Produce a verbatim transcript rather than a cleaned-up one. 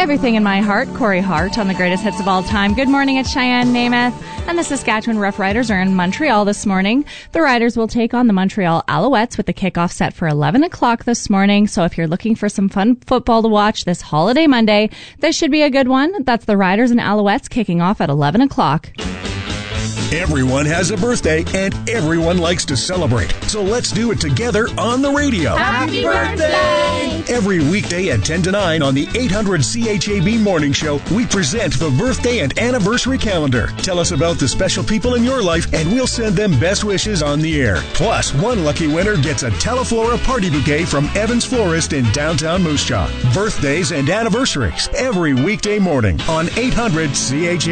Everything in My Heart, Corey Hart on the greatest hits of all time. Good morning, it's Cheyenne Namath, and the Saskatchewan Roughriders are in Montreal this morning. The Riders will take on the Montreal Alouettes with the kickoff set for eleven o'clock this morning. So if you're looking for some fun football to watch this holiday Monday, this should be a good one. That's the Riders and Alouettes kicking off at eleven o'clock. Everyone has a birthday, and everyone likes to celebrate. So let's do it together on the radio. Happy birthday! Every weekday at ten to nine on the eight hundred C H A B Morning Show, we present the birthday and anniversary calendar. Tell us about the special people in your life, and we'll send them best wishes on the air. Plus, one lucky winner gets a Teleflora party bouquet from Evans Florist in downtown Moose Jaw. Birthdays and anniversaries every weekday morning on eight hundred C H A B.